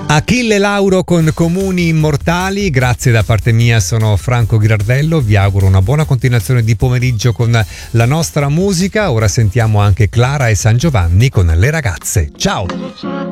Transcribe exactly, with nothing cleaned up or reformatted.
Achille Lauro con Comuni Immortali, grazie da parte mia, sono Franco Girardello, vi auguro una buona continuazione di pomeriggio con la nostra musica. Ora sentiamo anche Clara e San Giovanni con Le ragazze. Ciao!